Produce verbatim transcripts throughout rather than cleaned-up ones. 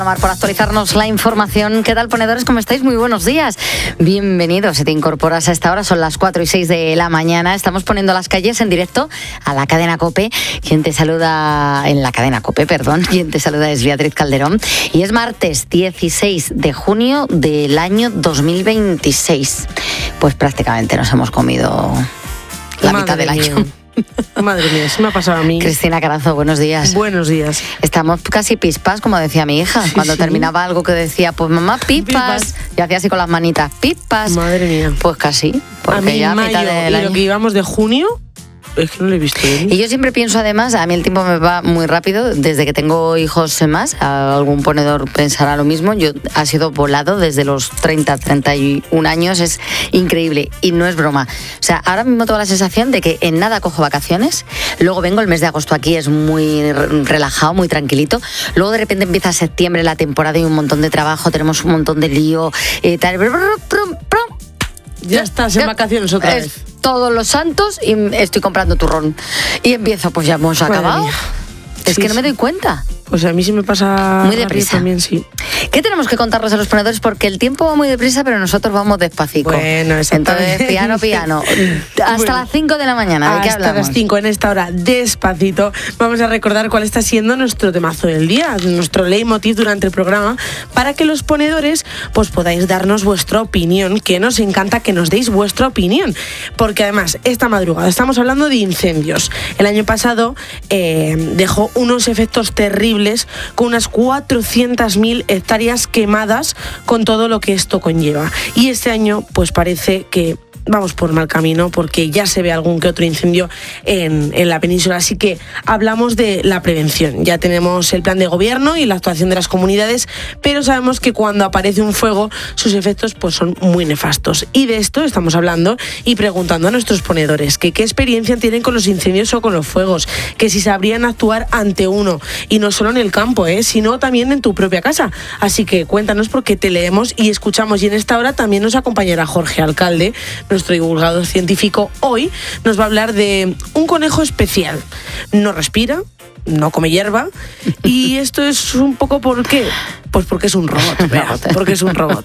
Por actualizarnos la información. ¿Qué tal, ponedores? ¿Cómo estáis? Muy buenos días. Bienvenidos. Si te incorporas a esta hora, son las cuatro y seis de la mañana. Estamos poniendo las calles en directo a la cadena COPE. Quien te saluda en la cadena COPE, perdón. Quien te saluda es Beatriz Calderón. Y es martes dieciséis de junio del año dos mil veintiséis. Pues prácticamente nos hemos comido la Madre mitad del año. Mía. Madre mía, se me ha pasado a mí. Cristina Carazo, buenos días. Buenos días. Estamos casi pispas, como decía mi hija. Sí, Cuando sí. terminaba algo que decía, pues mamá, pispas. Pispas. Y hacía así con las manitas, pispas. Madre mía. Pues casi, porque a mí ya a mayo mitad del y año. lo que íbamos de junio, es que no lo he visto bien. Y yo siempre pienso, además, a mí el tiempo me va muy rápido, desde que tengo hijos más, algún ponedor pensará lo mismo, yo ha sido volado desde los treinta, treinta y un años, es increíble y no es broma. O sea, ahora mismo tengo la sensación de que en nada cojo vacaciones, luego vengo el mes de agosto aquí, es muy relajado, muy tranquilito, luego de repente empieza septiembre, la temporada y un montón de trabajo, tenemos un montón de lío, eh, tal, Ya estás en vacaciones otra es vez. Todos los santos y estoy comprando turrón. Y empiezo, pues ya hemos Madre acabado. mía. Es Sí, que no me sí. doy cuenta. Pues a mí sí me pasa Muy rápido deprisa. también, sí. ¿Qué tenemos que contarles a los ponedores? Porque el tiempo va muy deprisa, pero nosotros vamos despacito. Bueno, exactamente. Entonces, piano, piano. Hasta Bueno, las cinco de la mañana. ¿De qué Hasta hablamos? las cinco en esta hora, despacito, vamos a recordar cuál está siendo nuestro temazo del día, nuestro leitmotiv durante el programa, para que los ponedores pues podáis darnos vuestra opinión, que nos encanta que nos deis vuestra opinión, porque además esta madrugada estamos hablando de incendios. El año pasado eh, dejó unos efectos terribles con unas cuatrocientas mil hectáreas quemadas con todo lo que esto conlleva. Y este año pues parece que vamos por mal camino porque ya se ve algún que otro incendio en, en la península. Así que hablamos de la prevención. Ya tenemos el plan de gobierno y la actuación de las comunidades, pero sabemos que cuando aparece un fuego sus efectos pues son muy nefastos. Y de esto estamos hablando y preguntando a nuestros ponedores que qué experiencia tienen con los incendios o con los fuegos, que si sabrían actuar ante uno, y no solo en el campo, ¿eh? sino también en tu propia casa. Así que cuéntanos porque te leemos y escuchamos. Y en esta hora también nos acompañará Jorge Alcalde, nuestro divulgador científico. Hoy nos va a hablar de un conejo especial. No respira, no come hierba, y esto es un poco ¿por qué? Pues porque es un robot, vea, porque es un robot.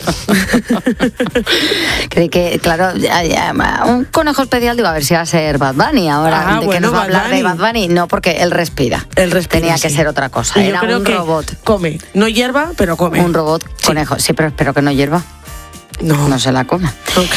Creí que, claro, ya, ya, un conejo especial, digo, a ver si va a ser Bad Bunny ahora. Ah, ¿De qué bueno, nos va a Bad hablar de Bunny. Bad Bunny? No, porque él respira. Él respira, Tenía que sí. ser otra cosa. Y yo Era creo un que robot. come, no hierba, pero come. Un robot Sí. conejo. Sí, pero espero que no hierva. No, No se la coma.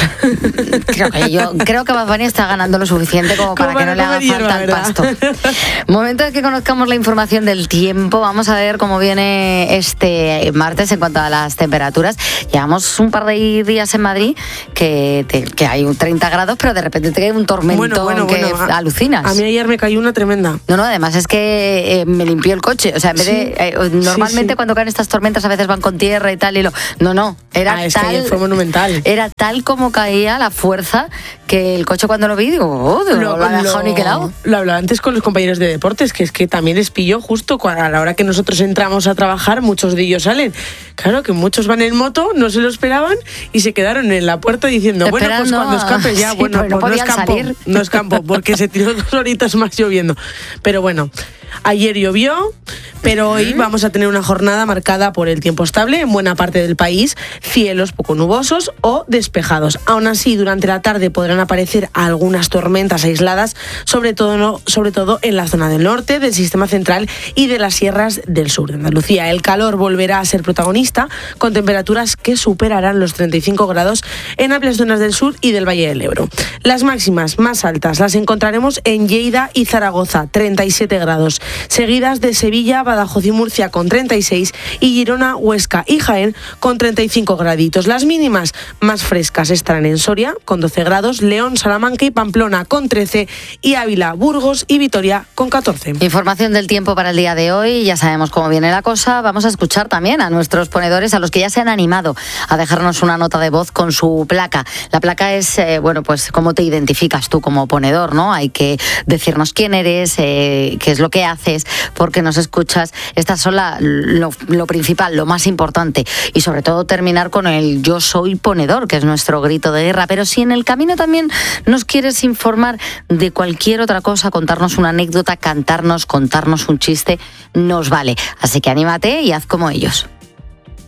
no. Creo que yo creo que Bad Bunny está ganando lo suficiente como para Como que para no le haga comer hierba, falta el pasto. ¿verdad? Momento de que conozcamos la información del tiempo. Vamos a ver cómo viene este martes en cuanto a las temperaturas. Llevamos un par de días en Madrid que, te- que hay un treinta grados, pero de repente te cae un tormento Bueno, bueno, que bueno. a- alucinas. A mí ayer me cayó una tremenda. No, no, además es que eh, me limpió el coche. O sea, en vez Sí. de. eh, normalmente sí. cuando caen estas tormentas a veces van con tierra y tal. y lo No, no. Era Ah, es que tal. ayer fue monumental. Era tal como caía la fuerza que el coche cuando lo vi, digo, oh, no lo ha dejado niquelado. lo hablaba antes con los compañeros de deportes, que es que también les pilló justo cua- a la hora que nosotros entramos a trabajar, muchos de ellos salen. Claro que muchos van en moto, no se lo esperaban y se quedaron en la puerta diciendo, bueno, pues Esperando cuando a- escape ya, sí, bueno, pero no pues no es podían campo, salir. no es campo, porque se tiró dos horitas más lloviendo. Pero bueno, ayer llovió, pero hoy vamos a tener una jornada marcada por el tiempo estable en buena parte del país, cielos poco nubosos o despejados. Aún así, durante la tarde podrán aparecer algunas tormentas aisladas, sobre todo, no, sobre todo en la zona del norte, del sistema central y de las sierras del sur de Andalucía. El calor volverá a ser protagonista, con temperaturas que superarán los treinta y cinco grados en amplias zonas del sur y del Valle del Ebro. Las máximas más altas las encontraremos en Lleida y Zaragoza, treinta y siete grados, seguidas de Sevilla, Badajoz y Murcia con treinta y seis, y Girona, Huesca y Jaén con treinta y cinco graditos. Las mínimas más frescas estarán en Soria con doce grados, León, Salamanca y Pamplona con trece, y Ávila, Burgos y Vitoria con catorce. Información del tiempo para el día de hoy, ya sabemos cómo viene la cosa. Vamos a escuchar también a nuestros ponedores, a los que ya se han animado a dejarnos una nota de voz con su placa. La placa es, eh, bueno, pues cómo te identificas tú como ponedor, ¿no? Hay que decirnos quién eres, eh, qué es lo que haces, por qué nos escuchas. Estas son la, lo, lo principal, lo más importante. Y sobre todo terminar con el yo soy ponedor, que es nuestro grito de guerra. Pero si en el camino también nos quieres informar de cualquier otra cosa, contarnos una anécdota, cantarnos, contarnos un chiste, nos vale. Así que anímate y haz como ellos.